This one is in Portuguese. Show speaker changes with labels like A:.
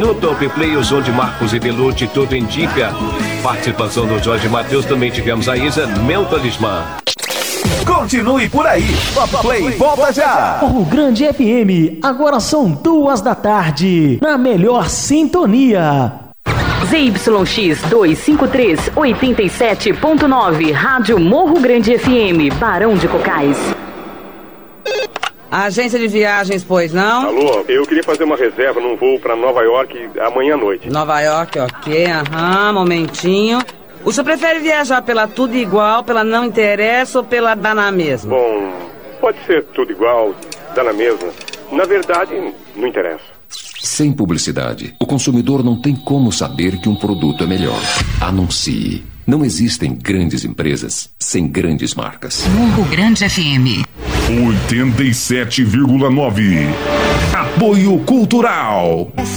A: No Top Play, o som de Marcos e Belucci, tudo indica. Participação do Jorge Mateus, também tivemos a Isa, Meu Talismã.
B: Continue por aí. Top Play volta já.
C: Morro Grande FM, agora são 14h, na melhor sintonia.
D: ZYX 253 87.9, Rádio Morro Grande FM, Barão de Cocais.
E: Agência de viagens, pois não?
F: Alô, eu queria fazer uma reserva num voo para Nova York amanhã à noite.
E: Nova York, ok, momentinho. O senhor prefere viajar pela tudo igual, pela não interessa ou pela dá na mesma?
F: Bom, pode ser tudo igual, dá na mesma. Na verdade, não interessa.
G: Sem publicidade, o consumidor não tem como saber que um produto é melhor. Anuncie. Não existem grandes empresas sem grandes marcas.
D: Morro Grande FM
B: 87,9. Apoio Cultural.